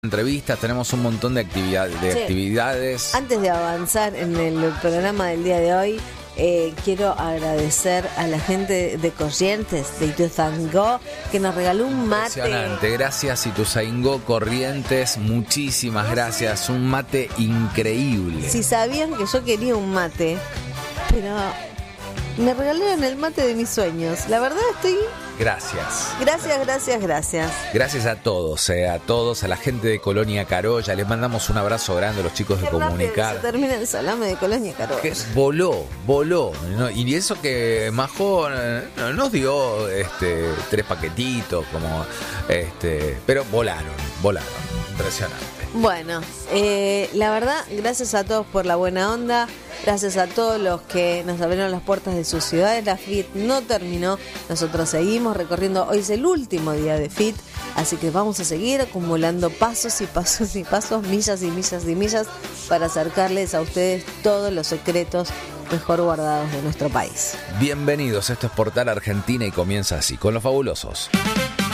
Entrevistas, tenemos un montón de actividades. Antes de avanzar en el programa del día de hoy, quiero agradecer a la gente de Corrientes, de Ituzaingó, que nos regaló un mate. Impresionante, gracias Ituzaingó, Corrientes, muchísimas gracias, un mate increíble. Si sabían que yo quería un mate, pero me regalaron el mate de mis sueños. La verdad estoy... Gracias. Gracias a todos, a la gente de Colonia Carolla. Les mandamos un abrazo grande a los chicos de Comunicar. Se termina el salame de Colonia Carolla. Que voló, ¿no? Y eso que Majo nos dio 3 paquetitos, pero volaron. Impresionante. Bueno, la verdad, gracias a todos por la buena onda. Gracias a todos los que nos abrieron las puertas de sus ciudades. La FIT no terminó. Nosotros seguimos recorriendo. Hoy es el último día de FIT. Así que vamos a seguir acumulando pasos, millas y millas, para acercarles a ustedes todos los secretos mejor guardados de nuestro país. Bienvenidos, esto es Portal Argentina y comienza así, con los fabulosos.